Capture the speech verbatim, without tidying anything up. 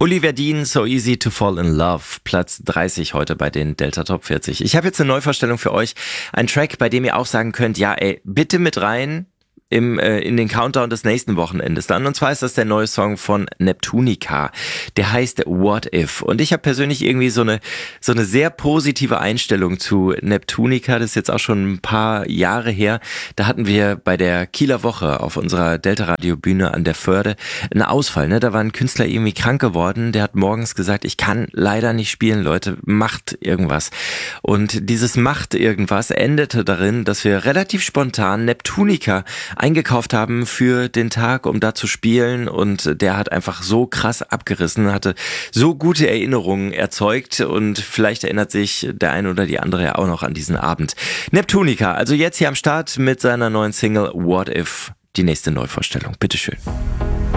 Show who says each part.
Speaker 1: Olivia Dean, So Easy to Fall in Love, Platz dreißig heute bei den Delta Top vierzig. Ich habe jetzt eine Neuvorstellung für euch, ein Track, bei dem ihr auch sagen könnt, ja ey, bitte mit rein im äh, in den Countdown des nächsten Wochenendes dann. Und zwar ist das der neue Song von Neptunica. Der heißt What If. Und ich habe persönlich irgendwie so eine so eine sehr positive Einstellung zu Neptunica. Das ist jetzt auch schon ein paar Jahre her. Da hatten wir bei der Kieler Woche auf unserer Delta-Radio-Bühne an der Förde einen Ausfall. Ne? Da war ein Künstler irgendwie krank geworden. Der hat morgens gesagt, ich kann leider nicht spielen, Leute. Macht irgendwas. Und dieses Macht irgendwas endete darin, dass wir relativ spontan Neptunica eingekauft haben für den Tag, um da zu spielen, und der hat einfach so krass abgerissen, hatte so gute Erinnerungen erzeugt, und vielleicht erinnert sich der eine oder die andere ja auch noch an diesen Abend. Neptunica, also jetzt hier am Start mit seiner neuen Single What If, die nächste Neuvorstellung. Bitteschön.